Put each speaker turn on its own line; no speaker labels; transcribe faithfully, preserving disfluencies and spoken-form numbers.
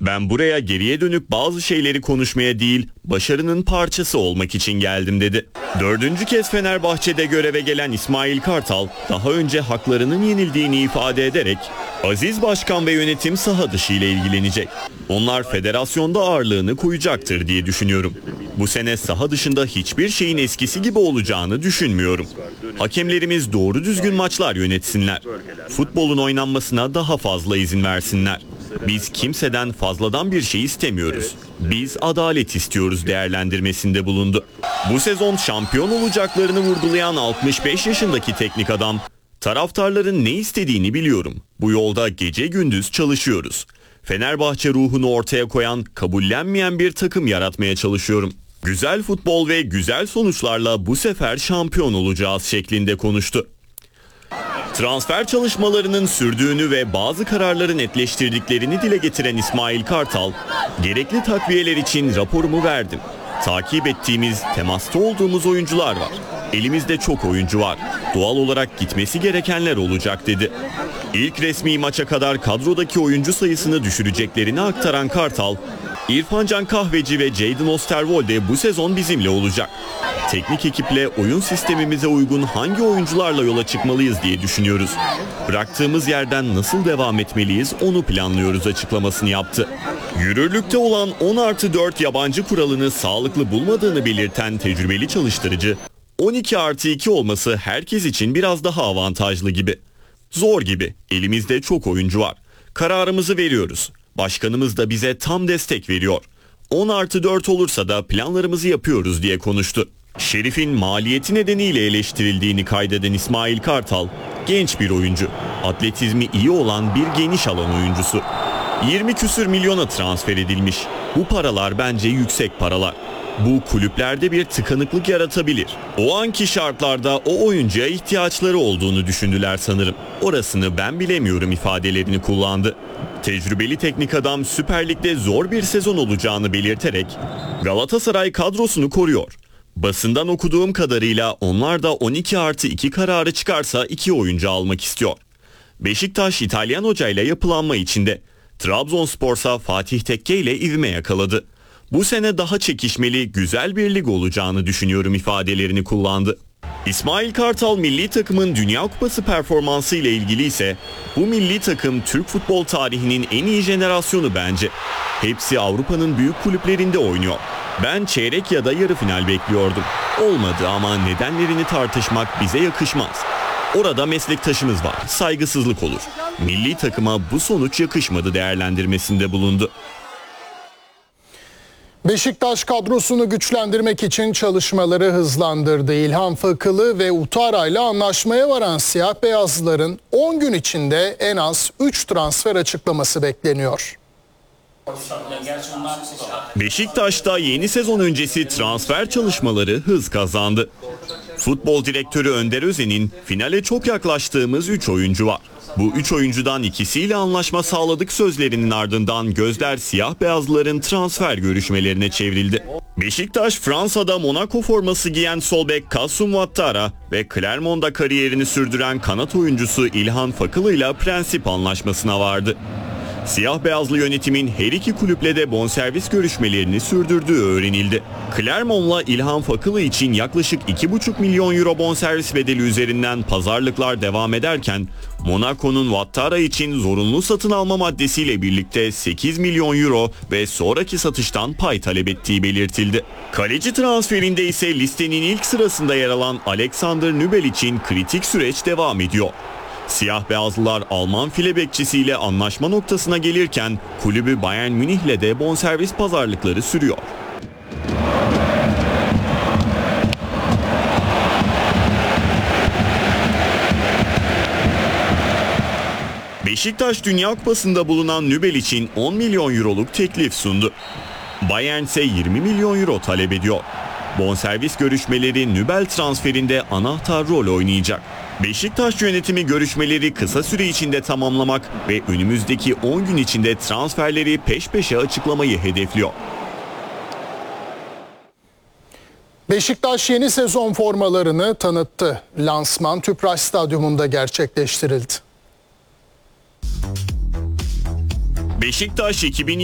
Ben buraya geriye dönük bazı şeyleri konuşmaya değil, başarının parçası olmak için geldim dedi. Dördüncü kez Fenerbahçe'de göreve gelen İsmail Kartal, daha önce haklarının yenildiğini ifade ederek, Aziz Başkan ve yönetim saha dışı ile ilgilenecek. Onlar federasyonda ağırlığını koyacaktır diye düşünüyorum. Bu sene saha dışında hiçbir şeyin eskisi gibi olacağını düşünmüyorum. Hakemlerimiz doğru düzgün maçlar yönetsinler. Futbolun oynanmasına daha fazla izin versinler. Biz kimseden fazladan bir şey istemiyoruz. Biz adalet istiyoruz değerlendirmesinde bulundu. Bu sezon şampiyon olacaklarını vurgulayan altmış beş yaşındaki teknik adam, taraftarların ne istediğini biliyorum. Bu yolda gece gündüz çalışıyoruz. Fenerbahçe ruhunu ortaya koyan, kabullenmeyen bir takım yaratmaya çalışıyorum. Güzel futbol ve güzel sonuçlarla bu sefer şampiyon olacağız şeklinde konuştu. Transfer çalışmalarının sürdüğünü ve bazı kararları netleştirdiklerini dile getiren İsmail Kartal, gerekli takviyeler için raporumu verdim. Takip ettiğimiz, temasta olduğumuz oyuncular var. Elimizde çok oyuncu var. Doğal olarak gitmesi gerekenler olacak dedi. İlk resmi maça kadar kadrodaki oyuncu sayısını düşüreceklerini aktaran Kartal, İrfan Can Kahveci ve Jadon Osterwolde bu sezon bizimle olacak. Teknik ekiple oyun sistemimize uygun hangi oyuncularla yola çıkmalıyız diye düşünüyoruz. Bıraktığımız yerden nasıl devam etmeliyiz onu planlıyoruz açıklamasını yaptı. Yürürlükte olan on artı dört yabancı kuralını sağlıklı bulmadığını belirten tecrübeli çalıştırıcı, on iki artı iki olması herkes için biraz daha avantajlı gibi. Zor gibi, elimizde çok oyuncu var. Kararımızı veriyoruz. Başkanımız da bize tam destek veriyor. on artı dört olursa da planlarımızı yapıyoruz diye konuştu. Şerif'in maliyeti nedeniyle eleştirildiğini kaydeden İsmail Kartal, genç bir oyuncu, atletizmi iyi olan bir geniş alan oyuncusu. yirmi küsür milyona transfer edilmiş. Bu paralar bence yüksek paralar. Bu kulüplerde bir tıkanıklık yaratabilir. O anki şartlarda o oyuncuya ihtiyaçları olduğunu düşündüler sanırım. Orasını ben bilemiyorum ifadelerini kullandı. Tecrübeli teknik adam Süper Lig'de zor bir sezon olacağını belirterek Galatasaray kadrosunu koruyor. Basından okuduğum kadarıyla onlar da on iki artı iki kararı çıkarsa iki oyuncu almak istiyor. Beşiktaş İtalyan hocayla yapılanma içinde. Trabzonspor'sa Fatih Tekke ile ivme yakaladı. Bu sene daha çekişmeli, güzel bir lig olacağını düşünüyorum ifadelerini kullandı. İsmail Kartal milli takımın Dünya Kupası performansı ile ilgili ise bu milli takım Türk futbol tarihinin en iyi jenerasyonu bence. Hepsi Avrupa'nın büyük kulüplerinde oynuyor. Ben çeyrek ya da yarı final bekliyordum. Olmadı ama nedenlerini tartışmak bize yakışmaz. Orada meslektaşımız var, saygısızlık olur. Milli takıma bu sonuç yakışmadı değerlendirmesinde bulundu.
Beşiktaş kadrosunu güçlendirmek için çalışmaları hızlandırdı. İlhan Fakılı ve Utara ile anlaşmaya varan siyah beyazlıların on gün içinde en az üç transfer açıklaması bekleniyor.
Beşiktaş'ta yeni sezon öncesi transfer çalışmaları hız kazandı. Futbol direktörü Önder Özen'in finale çok yaklaştığımız üç oyuncu var. Bu üç oyuncudan ikisiyle anlaşma sağladık sözlerinin ardından gözler siyah beyazlıların transfer görüşmelerine çevrildi. Beşiktaş Fransa'da Monaco forması giyen sol bek Kasum Ouattara ve Clermont'da kariyerini sürdüren kanat oyuncusu İlhan Fakılı ile prensip anlaşmasına vardı. Siyah beyazlı yönetimin her iki kulüple de bonservis görüşmelerini sürdürdüğü öğrenildi. Clermont'la İlhan Fakılı için yaklaşık iki buçuk milyon euro bonservis bedeli üzerinden pazarlıklar devam ederken Monaco'nun Ouattara için zorunlu satın alma maddesiyle birlikte sekiz milyon euro ve sonraki satıştan pay talep ettiği belirtildi. Kaleci transferinde ise listenin ilk sırasında yer alan Alexander Nübel için kritik süreç devam ediyor. Siyah beyazlılar Alman file bekçisiyle anlaşma noktasına gelirken kulübü Bayern Münih'le de bonservis pazarlıkları sürüyor. Beşiktaş Dünya Kupası'nda bulunan Nübel için on milyon euroluk teklif sundu. Bayern ise yirmi milyon euro talep ediyor. Bonservis görüşmeleri Nübel transferinde anahtar rol oynayacak. Beşiktaş yönetimi görüşmeleri kısa süre içinde tamamlamak ve önümüzdeki on gün içinde transferleri peş peşe açıklamayı hedefliyor.
Beşiktaş yeni sezon formalarını tanıttı. Lansman Tüpraş Stadyumunda gerçekleştirildi.
Beşiktaş iki bin